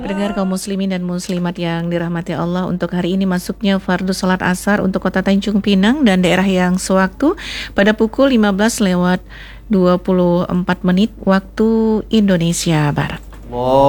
Pendengar kaum muslimin dan muslimat yang dirahmati Allah, untuk hari ini masuknya fardu salat asar untuk kota Tanjung Pinang dan daerah yang sewaktu pada pukul 15 lewat 24 menit waktu Indonesia Barat.